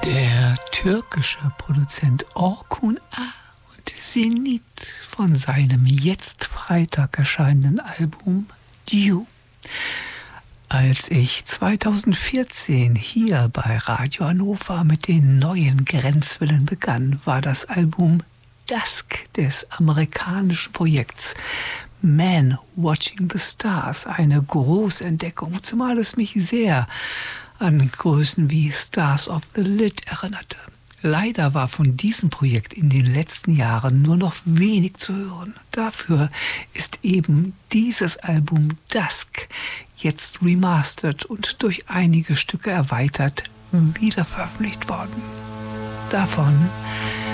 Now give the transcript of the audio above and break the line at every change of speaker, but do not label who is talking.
Der türkische Produzent Orkun A. und Zenit von seinem jetzt Freitag erscheinenden Album Due. Als ich 2014 hier bei Radio Hannover mit den neuen Grenzwellen begann, war das Album Dusk des amerikanischen Projekts Man Watching the Stars eine Großentdeckung, zumal es mich sehr an Größen wie Stars of the Lid erinnerte. Leider war von diesem Projekt in den letzten Jahren nur noch wenig zu hören. Dafür ist eben dieses Album Dusk jetzt remastered und durch einige Stücke erweitert wiederveröffentlicht worden. Davon